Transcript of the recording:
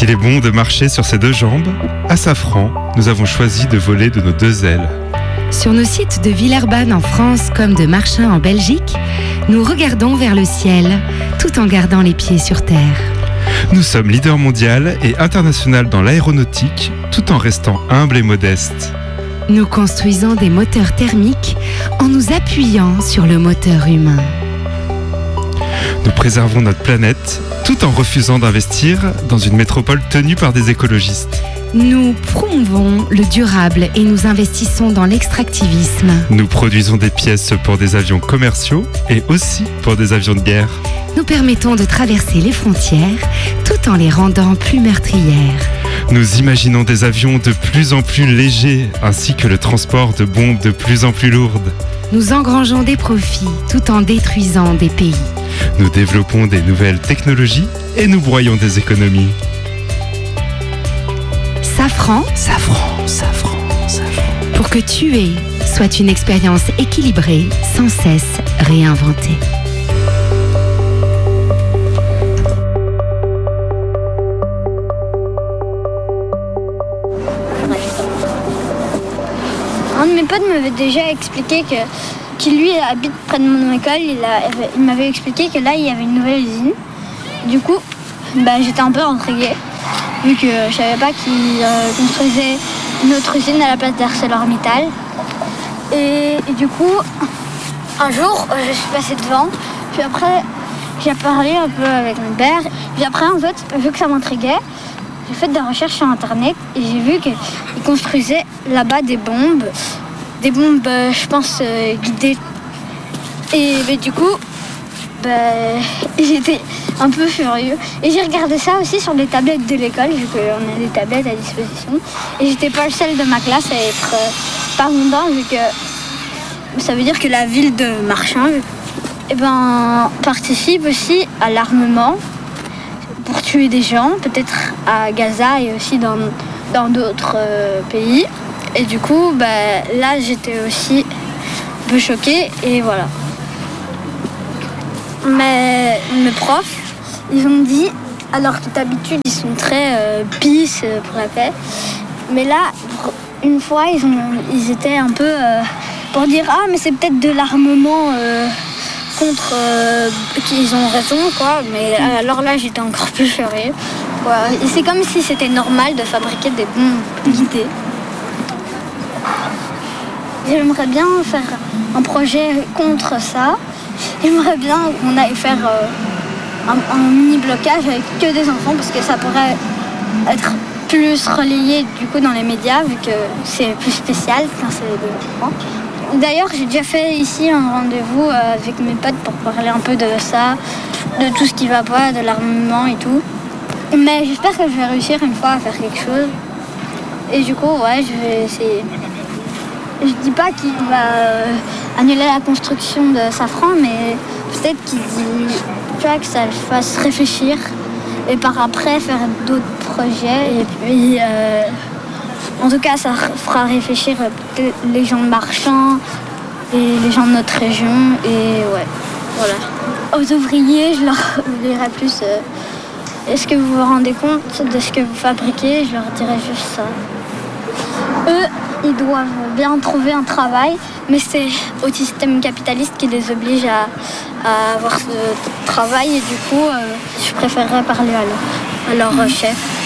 S'il est bon de marcher sur ses deux jambes, à Safran, nous avons choisi de voler de nos deux ailes. Sur nos sites de Villeurbanne en France comme de Marchin en Belgique, nous regardons vers le ciel tout en gardant les pieds sur terre. Nous sommes leaders mondial et international dans l'aéronautique tout en restant humbles et modestes. Nous construisons des moteurs thermiques en nous appuyant sur le moteur humain. Nous préservons notre planète tout en refusant d'investir dans une métropole tenue par des écologistes. Nous promouvons le durable et nous investissons dans l'extractivisme. Nous produisons des pièces pour des avions commerciaux et aussi pour des avions de guerre. Nous permettons de traverser les frontières tout en les rendant plus meurtrières. Nous imaginons des avions de plus en plus légers ainsi que le transport de bombes de plus en plus lourdes. Nous engrangeons des profits tout en détruisant des pays. Nous développons des nouvelles technologies et nous broyons des économies. Safran, pour que tuer soit une expérience équilibrée, sans cesse réinventée. Un de mes potes m'avait déjà expliqué qu'il lui habite près de mon école. Il m'avait expliqué que là il y avait une nouvelle usine. Du coup, j'étais un peu intriguée vu que je savais pas qu'il construisait une autre usine à la place d'ArcelorMittal. Et du coup, un jour, je suis passée devant. Puis après, j'ai parlé un peu avec mon père. Puis après, en fait, vu que ça m'intriguait, j'ai fait des recherches sur Internet et j'ai vu qu'il construisait là-bas des bombes, je pense, guidées. Et du coup, j'étais un peu furieux. Et j'ai regardé ça aussi sur les tablettes de l'école, vu qu'on a des tablettes à disposition. Et j'étais pas le seul de ma classe à être pas content, vu que ça veut dire que la ville de Marchin participe aussi à l'armement pour tuer des gens, peut-être à Gaza et aussi dans d'autres pays. Et du coup, là, j'étais aussi un peu choquée et voilà. Mais mes profs, ils ont dit, alors que d'habitude, ils sont très peace pour la paix. Mais là, une fois, ils étaient un peu pour dire, mais c'est peut-être de l'armement contre qu'ils ont raison, quoi. Mais alors là, j'étais encore plus furieuse. Ouais. Et c'est comme si c'était normal de fabriquer des bombes guidées. J'aimerais bien faire un projet contre ça. J'aimerais bien qu'on aille faire un mini-blocage avec que des enfants parce que ça pourrait être plus relayé du coup dans les médias vu que c'est plus spécial quand c'est des enfants. D'ailleurs, j'ai déjà fait ici un rendez-vous avec mes potes pour parler un peu de ça, de tout ce qui va pas, de l'armement et tout. Mais j'espère que je vais réussir une fois à faire quelque chose. Et du coup, je vais essayer. Je dis pas qu'il va annuler la construction de Safran, mais peut-être qu'il dit, que ça le fasse réfléchir et par après faire d'autres projets. Et puis, en tout cas, ça fera réfléchir les gens de Marchin et les gens de notre région. Et voilà. Aux ouvriers, je leur dirai plus est-ce que vous vous rendez compte de ce que vous fabriquez? Je leur dirai juste ça. Eux, ils doivent bien trouver un travail, mais c'est au système capitaliste qui les oblige à avoir ce travail. Et du coup, je préférerais parler à leur chef.